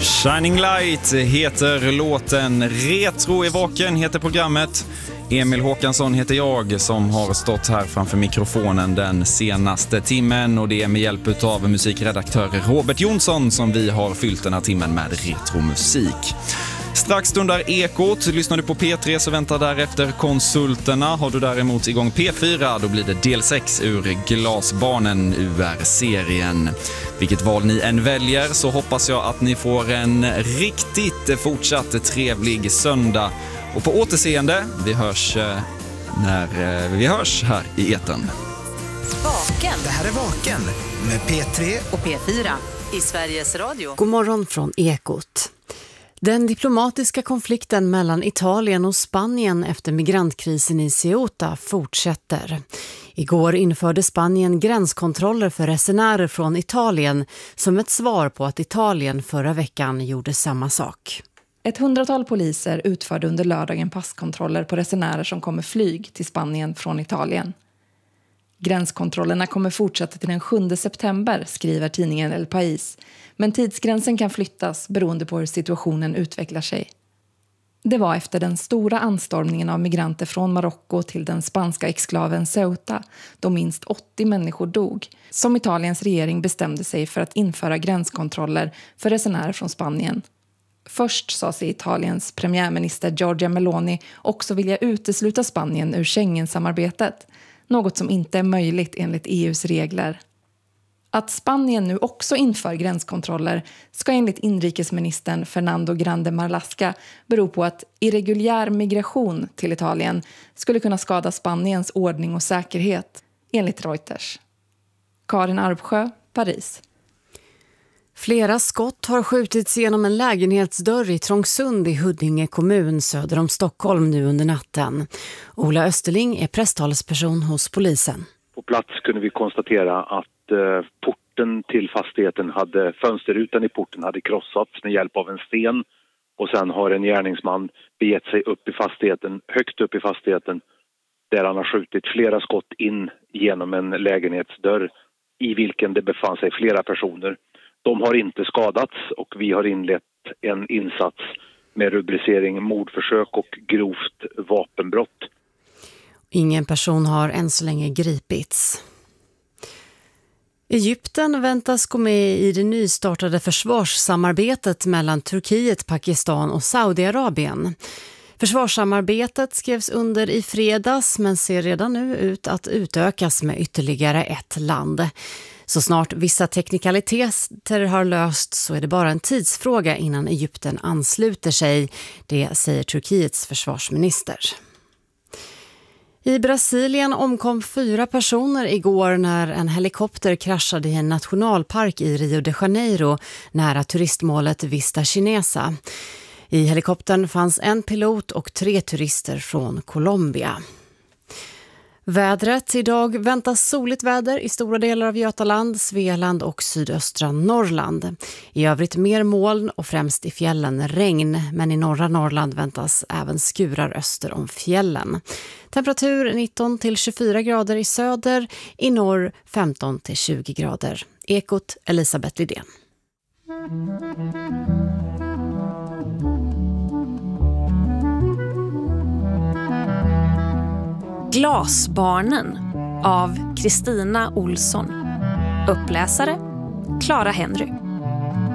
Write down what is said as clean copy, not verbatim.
Shining Light heter låten, Retro i vaken heter programmet. Emil Håkansson heter jag som har stått här framför mikrofonen den senaste timmen, och det är med hjälp av musikredaktör Robert Jonsson som vi har fyllt den här timmen med retromusik. Strax stundar Ekot. Lyssnar du på P3 så väntar därefter Konsulterna. Har du däremot igång P4 då blir det del 6 ur Glasbarnen UR-serien. Vilket val ni än väljer så hoppas jag att ni får en riktigt fortsatt trevlig söndag. Och på återseende, vi hörs när vi hörs här i etern. Vaken. Det här är Vaken med P3 och P4 i Sveriges Radio. God morgon från Ekot. Den diplomatiska konflikten mellan Italien och Spanien efter migrantkrisen i Ceuta fortsätter. Igår införde Spanien gränskontroller för resenärer från Italien som ett svar på att Italien förra veckan gjorde samma sak. 100-tal poliser utförde under lördagen passkontroller på resenärer som kommer flyg till Spanien från Italien. Gränskontrollerna kommer fortsätta till den 7 september, skriver tidningen El País. Men tidsgränsen kan flyttas beroende på hur situationen utvecklar sig. Det var efter den stora anstormningen av migranter från Marocko till den spanska exklaven Ceuta, då minst 80 människor dog, som Italiens regering bestämde sig för att införa gränskontroller för resenärer från Spanien. Först sa sig Italiens premiärminister Giorgia Meloni också vilja utesluta Spanien ur Schengen-samarbetet, något som inte är möjligt enligt EUs regler. Att Spanien nu också inför gränskontroller ska enligt inrikesministern Fernando Grande Marlaska bero på att irreguljär migration till Italien skulle kunna skada Spaniens ordning och säkerhet, enligt Reuters. Karin Arpsjö, Paris. Flera skott har skjutits genom en lägenhetsdörr i Trångsund i Huddinge kommun söder om Stockholm nu under natten. Ola Österling är presstalesperson hos polisen. På plats kunde vi konstatera att porten till fastigheten fönsterrutan i porten hade krossats med hjälp av en sten, och sen har en gärningsman begett sig upp i fastigheten, högt upp i fastigheten, där han har skjutit flera skott in genom en lägenhetsdörr i vilken det befann sig flera personer. De har inte skadats och vi har inlett en insats med rubricering mordförsök och grovt vapenbrott. Ingen person har än så länge gripits. Egypten väntas gå med i det nystartade försvarssamarbetet mellan Turkiet, Pakistan och Saudiarabien. Försvarssamarbetet skrevs under i fredags men ser redan nu ut att utökas med ytterligare ett land. Så snart vissa teknikaliteter har löst så är det bara en tidsfråga innan Egypten ansluter sig, det säger Turkiets försvarsminister. I Brasilien omkom 4 personer igår när en helikopter kraschade i en nationalpark i Rio de Janeiro nära turistmålet Vista Chinesa. I helikoptern fanns en pilot och 3 turister från Colombia. Vädret. Idag väntas soligt väder i stora delar av Götaland, Svealand och sydöstra Norrland. I övrigt mer moln och främst i fjällen regn, men i norra Norrland väntas även skurar öster om fjällen. Temperatur 19-24 grader i söder, i norr 15-20 grader. Ekot, Elisabeth Lidén. Glasbarnen av Kristina Olsson. Uppläsare Clara Henry.